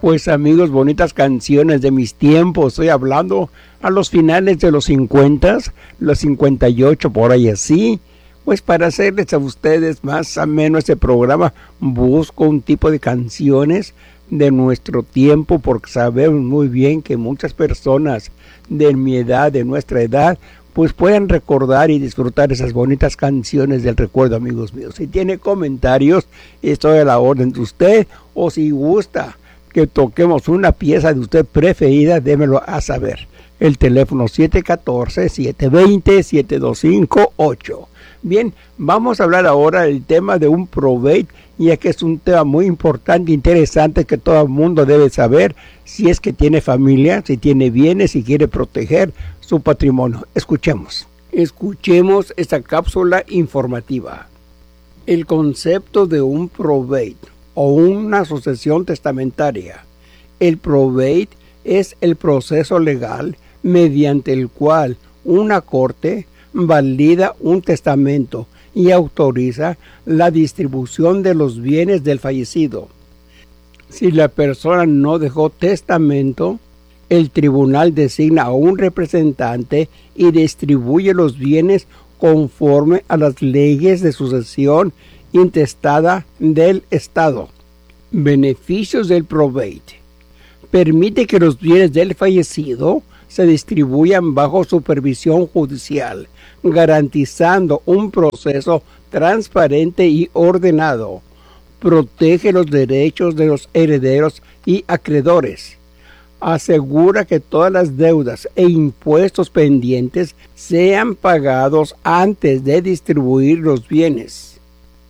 Pues amigos, bonitas canciones de mis tiempos. Estoy hablando a los finales de los 50, los 58, por ahí así. Pues para hacerles a ustedes más ameno este programa, busco un tipo de canciones de nuestro tiempo, porque sabemos muy bien que muchas personas de mi edad, de nuestra edad, pues pueden recordar y disfrutar esas bonitas canciones del recuerdo, amigos míos. Si tiene comentarios, estoy a la orden de usted, o si gusta que toquemos una pieza de usted preferida, démelo a saber. El teléfono 714-720-7258. Bien, vamos a hablar ahora del tema de un probate, ya que es un tema muy importante, interesante, que todo el mundo debe saber si es que tiene familia, si tiene bienes, si quiere proteger su patrimonio. Escuchemos esta cápsula informativa. El concepto de un probate o una sucesión testamentaria. El probate es el proceso legal mediante el cual una corte valida un testamento y autoriza la distribución de los bienes del fallecido. Si la persona no dejó testamento, el tribunal designa a un representante y distribuye los bienes conforme a las leyes de sucesión intestada del Estado. Beneficios del probate. Permite que los bienes del fallecido se distribuyan bajo supervisión judicial, garantizando un proceso transparente y ordenado. Protege los derechos de los herederos y acreedores. Asegura que todas las deudas e impuestos pendientes sean pagados antes de distribuir los bienes.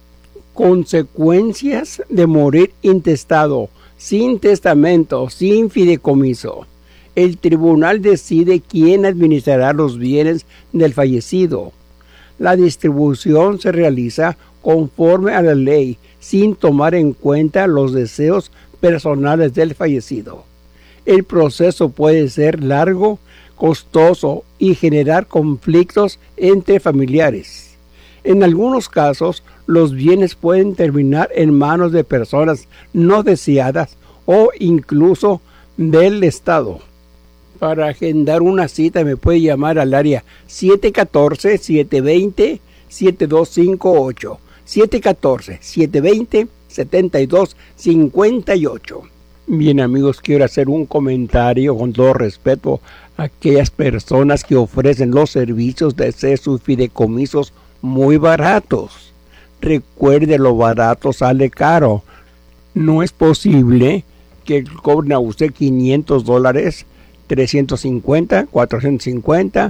Consecuencias de morir intestado, sin testamento, sin fideicomiso. El tribunal decide quién administrará los bienes del fallecido. La distribución se realiza conforme a la ley, sin tomar en cuenta los deseos personales del fallecido. El proceso puede ser largo, costoso y generar conflictos entre familiares. En algunos casos, los bienes pueden terminar en manos de personas no deseadas o incluso del Estado. Para agendar una cita me puede llamar al área 714-720-7258. 714-720-7258. Bien amigos, quiero hacer un comentario con todo respeto a aquellas personas que ofrecen los servicios de hacer sus fideicomisos muy baratos. Recuerde, lo barato sale caro. No es posible que cobren a usted $500, 350, 450,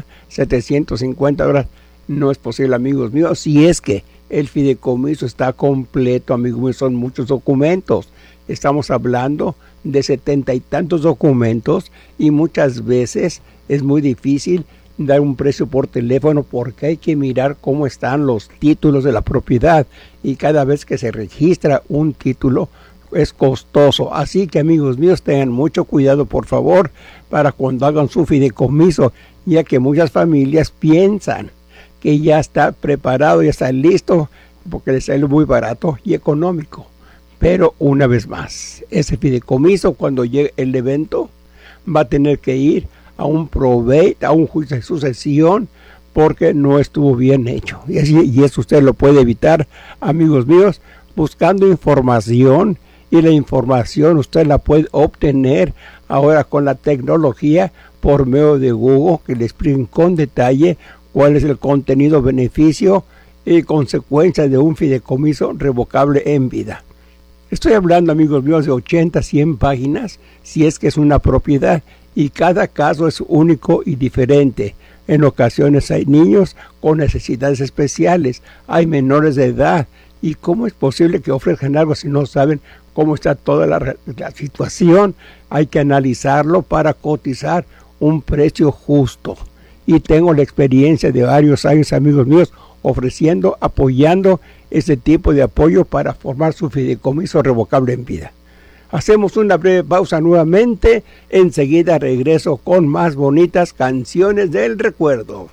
750 dólares. No es posible, amigos míos, si es que el fideicomiso está completo, amigos míos, son muchos documentos. Estamos hablando de 70 y tantos documentos y muchas veces es muy difícil dar un precio por teléfono porque hay que mirar cómo están los títulos de la propiedad y cada vez que se registra un título es costoso. Así que amigos míos, tengan mucho cuidado por favor para cuando hagan su fideicomiso, ya que muchas familias piensan que ya está preparado, ya está listo porque les sale muy barato y económico. Pero una vez más, ese fideicomiso cuando llegue el evento va a tener que ir a un probate, a un juicio de sucesión, porque no estuvo bien hecho. Y eso usted lo puede evitar, amigos míos, buscando información. Y la información usted la puede obtener ahora con la tecnología por medio de Google, que le expliquen con detalle cuál es el contenido, beneficio y consecuencia de un fideicomiso revocable en vida. Estoy hablando, amigos míos, de 80 a 100 páginas, si es que es una propiedad, y cada caso es único y diferente. En ocasiones hay niños con necesidades especiales, hay menores de edad, y cómo es posible que ofrezcan algo si no saben cómo está toda la situación. Hay que analizarlo para cotizar un precio justo. Y tengo la experiencia de varios años, amigos míos, ofreciendo, apoyando ese tipo de apoyo para formar su fideicomiso revocable en vida. Hacemos una breve pausa nuevamente, enseguida regreso con más bonitas canciones del recuerdo.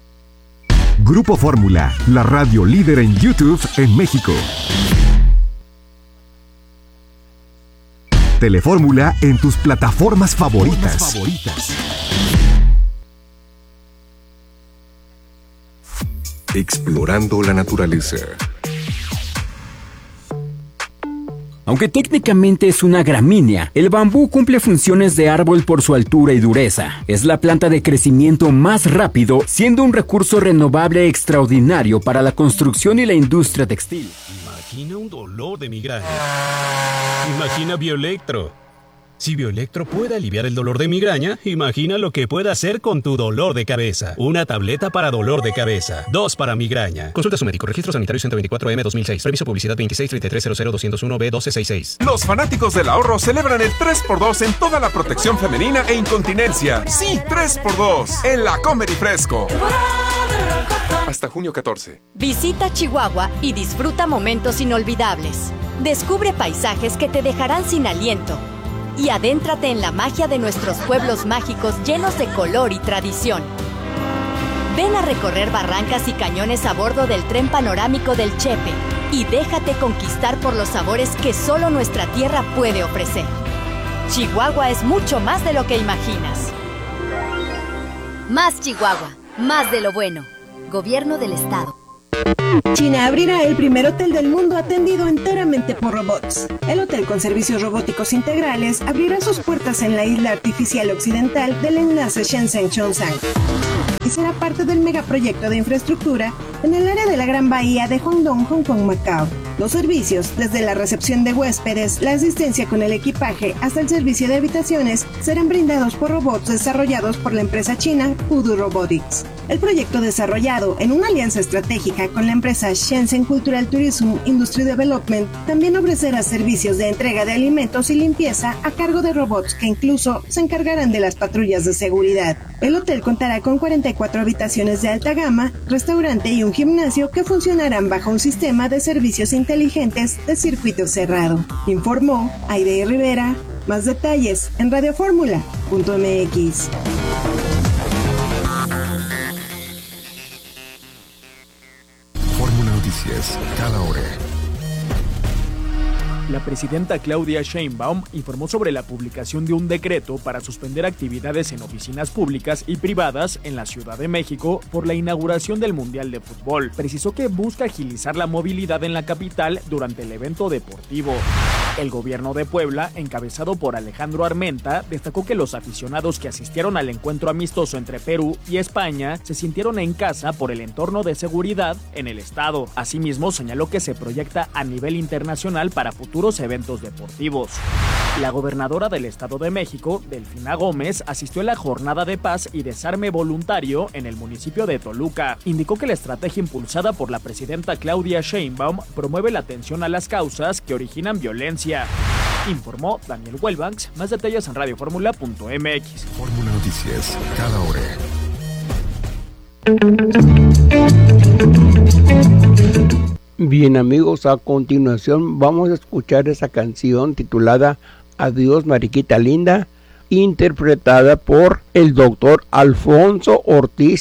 Grupo Fórmula, la radio líder en YouTube en México. Telefórmula en tus plataformas favoritas. Explorando la naturaleza. Aunque técnicamente es una gramínea, el bambú cumple funciones de árbol por su altura y dureza. Es la planta de crecimiento más rápido, siendo un recurso renovable extraordinario para la construcción y la industria textil. Imagina un dolor de migraña. Imagina Bioelectro. Si Bioelectro puede aliviar el dolor de migraña, imagina lo que puede hacer con tu dolor de cabeza. Una tableta para dolor de cabeza, 2 para migraña. Consulta a su médico. Registro sanitario 124M 2006. Permiso publicidad 2633000201B1266. Los fanáticos del ahorro celebran el 3x2 en toda la protección femenina e incontinencia. Sí, 3x2 en la Comer y Fresco. Hasta junio 14. Visita Chihuahua y disfruta momentos inolvidables. Descubre paisajes que te dejarán sin aliento. Y adéntrate en la magia de nuestros pueblos mágicos llenos de color y tradición. Ven a recorrer barrancas y cañones a bordo del tren panorámico del Chepe y déjate conquistar por los sabores que solo nuestra tierra puede ofrecer. Chihuahua es mucho más de lo que imaginas. Más Chihuahua, más de lo bueno. Gobierno del Estado. China abrirá el primer hotel del mundo atendido enteramente por robots. El hotel con servicios robóticos integrales abrirá sus puertas en la isla artificial occidental del enlace Shenzhen-Zhongshan y será parte del megaproyecto de infraestructura en el área de la Gran Bahía de Guangdong, Hong Kong, Macao. Los servicios, desde la recepción de huéspedes, la asistencia con el equipaje hasta el servicio de habitaciones, serán brindados por robots desarrollados por la empresa china Pudu Robotics. El proyecto, desarrollado en una alianza estratégica con la empresa Shenzhen Cultural Tourism Industry Development, también ofrecerá servicios de entrega de alimentos y limpieza a cargo de robots que incluso se encargarán de las patrullas de seguridad. El hotel contará con 44 habitaciones de alta gama, restaurante y un gimnasio que funcionarán bajo un sistema de servicios inteligentes de circuito cerrado. Informó Aide Rivera. Más detalles en radioformula.mx. Fórmula Noticias, cada hora. La presidenta Claudia Sheinbaum informó sobre la publicación de un decreto para suspender actividades en oficinas públicas y privadas en la Ciudad de México por la inauguración del Mundial de Fútbol. Precisó que busca agilizar la movilidad en la capital durante el evento deportivo. El gobierno de Puebla, encabezado por Alejandro Armenta, destacó que los aficionados que asistieron al encuentro amistoso entre Perú y España se sintieron en casa por el entorno de seguridad en el estado. Asimismo, señaló que se proyecta a nivel internacional para futuros eventos deportivos. La gobernadora del Estado de México, Delfina Gómez, asistió a la jornada de paz y desarme voluntario en el municipio de Toluca. Indicó que la estrategia impulsada por la presidenta Claudia Sheinbaum promueve la atención a las causas que originan violencia. Informó Daniel Huelbanks. Más detalles en radioformula.mx. Fórmula Noticias, cada hora. Bien, amigos, a continuación vamos a escuchar esa canción titulada Adiós Mariquita Linda, interpretada por el doctor Alfonso Ortiz